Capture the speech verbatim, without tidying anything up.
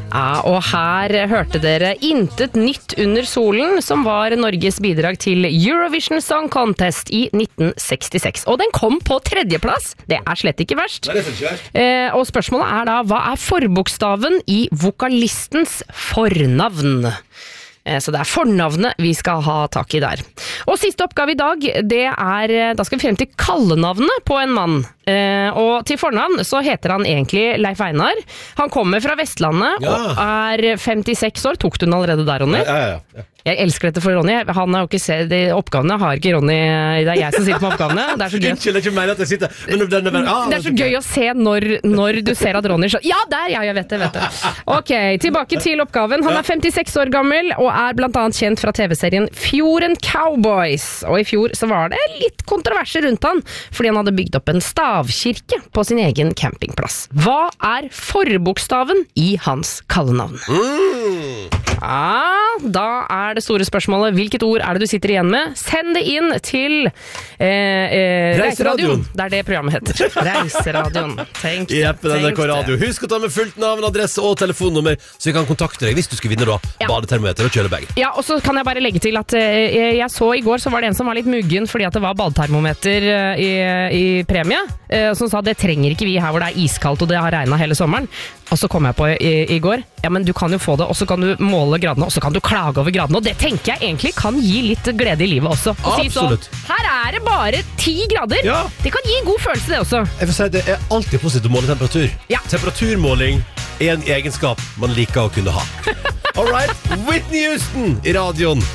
Ja, og her hørte dere Intet nytt under solen, som var Norges bidrag til Eurovision Song Contest i nitten sekstiseks. Og den kom på tredjeplass. Det er slett ikke verst. Nei, det er ikke verst. Eh, og spørsmålet er da, hva er forbokstaven i vokalistens fornavn? Eh, så det er fornavnet vi skal ha tak i der. Og siste oppgave i dag, det er, da skal vi frem til kallenavnet på en mann. Eh, og til fornavn så heter han egentlig Leif Einar. Han kommer fra Vestlandet Ja. og er femtiseks år. Tok du den allerede der, Ronny? Ja, ja, ja. Jeg elsker dette for Ronny. Han har jo ikke sett de oppgavene. Har ikke Ronny, det er jeg som sitter på oppgavene. Det er så gøy. Unnskyld, det er ikke meg at jeg sitter. Men den er bare, ah, Det er så gøy å se når, når du ser at Ronny så, ja, der, ja, jeg vet det, vet det. Ok, tilbake til oppgaven. Han er femtiseks år gammel og er blant annet kjent fra tv-serien Fjorden Cowboys. Og i fjor så var det litt kontroverser rundt han, fordi han hadde bygd opp en stavkirke på sin egen campingplass. Hva er forbokstaven i hans kallenavn? Mm. Ja, da er det store spørsmålet, hvilket ord er det du sitter igjen med? Send det inn til eh, eh, Reiseradioen. Det er det programmet heter. Reiseradioen. Tenk, I appen N R K tenk Radio. Husk å ta med fullt navn, adresse og telefonnummer, så vi kan kontakte deg hvis du skulle vinne da Ja. badetermometer og kjølebag. Ja, og så kan jeg bare legge til at eh, jeg så i går så var det en som var litt muggen fordi at det var badetermometer eh, i, i premie, eh, som sa det trenger ikke vi her hvor det er iskaldt og det har regnet hele sommeren. Og så kom jeg på i, i går, ja, men du kan jo få det, og så kan du måle gradene, og så kan du klage over gradene, og det tenker jeg egentlig kan gi litt glede i livet også. Og si sånn, Absolutt. her er det bare ti grader. Ja. Det kan gi en god følelse det også. Jeg får si at det er alltid positivt å måle temperatur. Ja. Temperaturmåling er en egenskap man liker å kunne ha. All right, Whitney Houston i radioen.